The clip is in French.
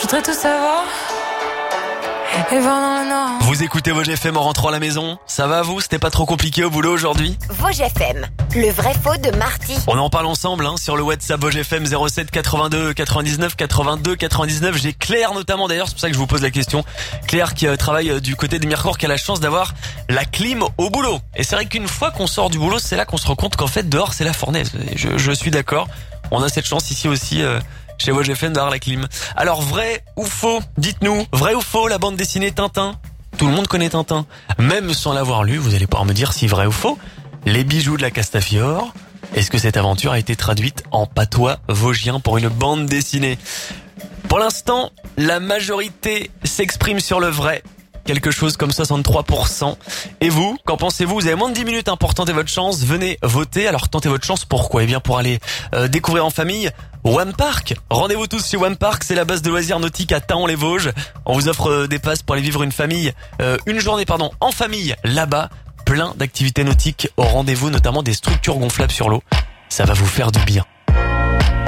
voudrais tout savoir et voir dans le noir. Vous écoutez Vosges FM en rentrant à la maison. Ça va vous? C'était pas trop compliqué au boulot aujourd'hui? Vosges FM, le vrai faux de Marty. On en parle ensemble sur le WhatsApp Vosges FM 07 82 99 82 99. J'ai Claire notamment d'ailleurs, c'est pour ça que je vous pose la question. Claire qui travaille du côté de Mirecourt, qui a la chance d'avoir la clim au boulot. Et c'est vrai qu'une fois qu'on sort du boulot, c'est là qu'on se rend compte qu'en fait dehors c'est la fournaise. Je suis d'accord. On a cette chance ici aussi chez Vosges FM d'avoir la clim. Alors vrai ou faux? Dites-nous, vrai ou faux la bande dessinée Tintin? Tout le monde connaît Tintin. Même sans l'avoir lu, vous allez pouvoir me dire si vrai ou faux. Les bijoux de la Castafiore. Est-ce que cette aventure a été traduite en patois vosgien pour une bande dessinée? Pour l'instant, la majorité s'exprime sur le vrai. Quelque chose comme 63%. Et vous, qu'en pensez-vous? Vous avez moins de 10 minutes pour tenter votre chance. Venez voter. Alors tentez votre chance, pourquoi? Eh bien pour aller découvrir en famille One Park. Rendez-vous tous chez One Park, c'est la base de loisirs nautiques à Taon-les-Vosges. On vous offre des passes pour aller vivre une journée en famille là-bas. Plein d'activités nautiques au rendez-vous, notamment des structures gonflables sur l'eau. Ça va vous faire du bien.